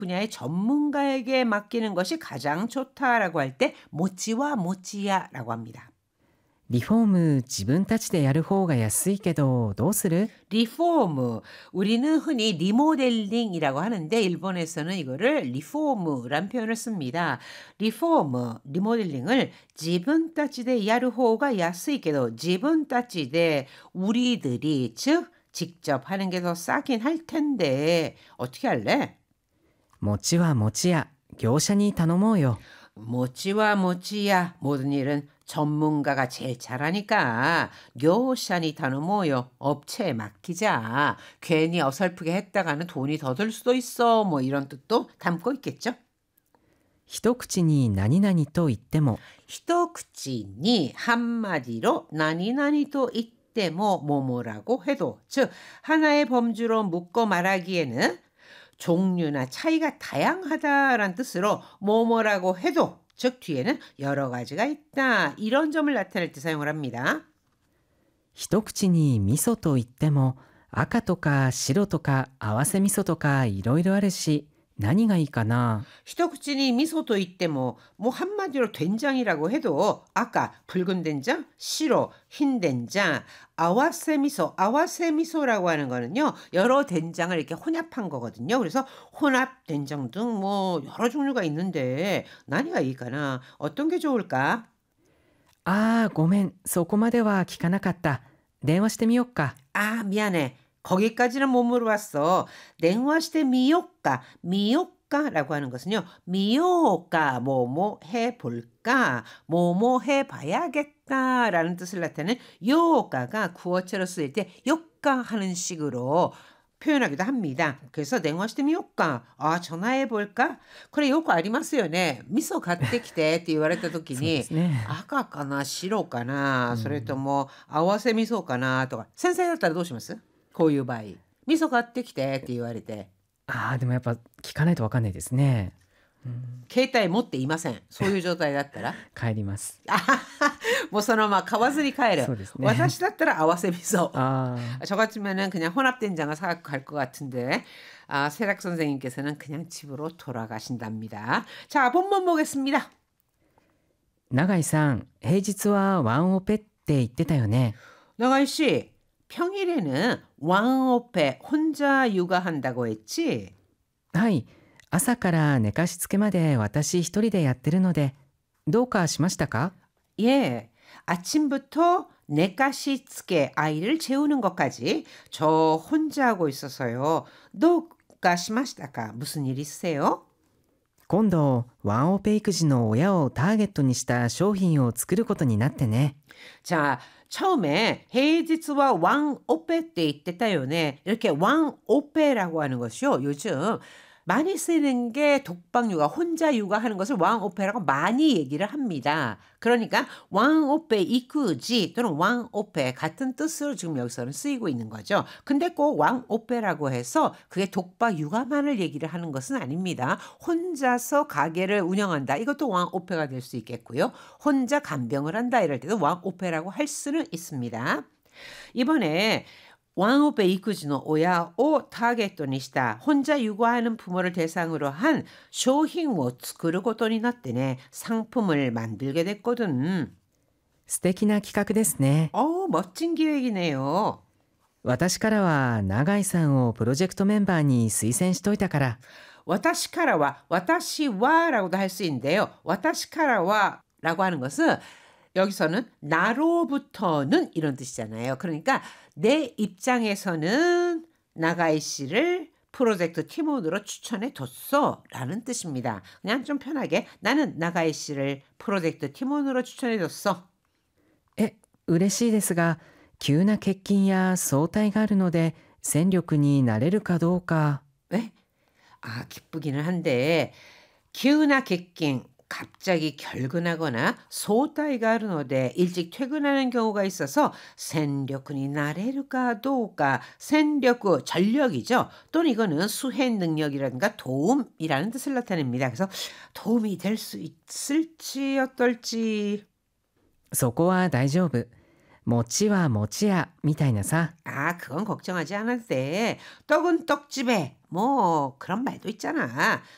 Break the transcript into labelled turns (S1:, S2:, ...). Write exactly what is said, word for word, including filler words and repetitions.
S1: 분야의 전문가에게 맡기는 것이 가장 좋다라고 할 때 모찌와 모찌야라고 합니다.
S2: リフォーム自分たちでやる方が安いけどどうする？
S1: 리포무. 우리는 흔히 리모델링이라고 하는데 일본에서는 이거를 리포무란 표현을 씁니다. 리포무, 리모델링을 지분 따지대 야르호가 야스이게도 지분 따지대 우리들이 즉 직접 하는 게 더 싸긴 할 텐데 어떻게 할래?
S2: 餅は餅屋、業者に頼もうよ。
S1: 모찌와 모찌야 모든 일은 전문가가 제일 잘하니까 료샤니 타노모요 업체에 맡기자. 괜히 어설프게 했다가는 돈이 더 들 수도 있어. 뭐 이런 뜻도 담고 있겠죠.
S2: 一口に何々と言っても
S1: 히토쿠치니 한마디로 나니나니と 이때모 뭐뭐라고 해도 즉 하나의 범주로 묶어 말하기에는 종류나 차이가 다양하다라는 뜻으로 뭐뭐라고 해도 즉 뒤에는 여러 가지가 있다 이런 점을 나타낼 때 사용을 합니다.
S2: 一口に味噌と言っても赤とか白とか合わせ味噌とかいろいろあるし何がいいかな？
S1: 히토쿠치니 미소도 이때 뭐, 뭐 한마디로 된장이라고 해도 아까 붉은 된장, 시로, 흰 된장, 아와세 미소, 아와세 미소라고 하는 거는요. 여러 된장을 이렇게 혼합한 거거든요. 그래서 혼합 된장 등 뭐 여러 종류가 있는데何がいいかな? 어떤 게 좋을까?
S2: あーごめん、そこまでは聞かなかった。電話してみよっか。
S1: 아 미안해. 거기까지는 못 물어봤어. 냉화시대 미요까, 미요까라고 하는 것은요. 미요까, 뭐뭐 해볼까, 뭐뭐 해봐야겠다라는 뜻을 나타내는 요까가 구어체로 쓰일 때 요까 하는 식으로 표현하기도 합니다. 그래서 냉화시대 미요까, 아 전화해볼까? 그래 요거 아리마스요ね. 미소買ってきてって言われた時に赤かな白かなそれとも合わせ味噌かなとか先生だったらどうします？こういう場合味噌買ってきてって言われて
S2: あーでもやっぱ聞かないとわかんないですね。うん、
S1: 携帯持っていません。そういう状態だったら
S2: 帰ります。
S1: もうそのまま買わずに帰る。
S2: そうですね。
S1: 私だったら合わせ味噌.
S2: 아.
S1: 저 같으면은 그냥 혼합된장을 사갖고 갈 것 같은데 아, 세락 선생님께서는 그냥 집으로 돌아가신답니다. 자, 본문 보겠습니다.
S2: 永井さん、平日はワンオペって言ってたよね。
S1: 나가이 씨, 평일에는 왕오페 혼자 육아한다고 했지?
S2: はい、朝から寝かしつけまで私一人でやってるので、どうかしましたか？
S1: 예, 아침부터 내가시츠게 아이를 재우는 것까지 저 혼자 하고 있어서요. 도가 시마시다까 무슨 일 있으세요?
S2: 今度、ワンオペ育児の親をターゲットにした商品を作ることになってね。
S1: 자, 처음에 헤이지츠와 왕오페 때 이때다요네. 이렇게 왕오페라고 하는 것이요. 요즘 많이 쓰는 게 독박육아, 혼자 육아하는 것을 왕오페라고 많이 얘기를 합니다. 그러니까 왕오페 이쿠지 또는 왕오페 같은 뜻으로 지금 여기서는 쓰이고 있는 거죠. 근데 꼭 왕오페라고 해서 그게 독박육아만을 얘기를 하는 것은 아닙니다. 혼자서 가게를 운영한다. 이것도 왕오페가 될 수 있겠고요. 혼자 간병을 한다 이럴 때도 왕오페라고 할 수는 있습니다. 이번에 왕오페 이쿠지노 오야오 타겟にした 혼자 육아하는 부모를 대상으로 한 쇼핑을 作ることになってね 상품을 만들게 됐거든.
S2: 素敵な企画ですね。
S1: 어, 멋진 기획이네요.
S2: 私からは永井さんをプロジェクトメンバーに推薦しといたから。
S1: 와타시카라와 와타시와라고도 할 수 있는데요. 와타시카라와라고 하는 것은 여기서는 나로부터는 이런 뜻이잖아요. 그러니까 내 입장에서는 나가이 씨를 프로젝트 팀원으로 추천해 뒀어 라는 뜻입니다. 그냥 좀 편하게 나는 나가이 씨를 프로젝트 팀원으로 추천해 줬어.
S2: え、嬉しいですが、急な欠勤や早退があるので戦力になれるかどうか。
S1: 네? 아, 기쁘기는 한데 기우나 객긴 갑자기 결근하거나 소타이가 하르노데 일찍 퇴근하는 경우가 있어서 센력군이 나레루가 도우까 센력구 전력이죠. 또는 이거는 수행 능력이라든가 도움이라는 뜻을 나타냅니다. 그래서 도움이 될 수 있을지 어떨지.
S2: そこは大丈夫。餅は餅屋みたいなさ。
S1: 아, 그건 걱정하지 않아도 돼. 떡은 떡집에 뭐 그런 말도 있잖아.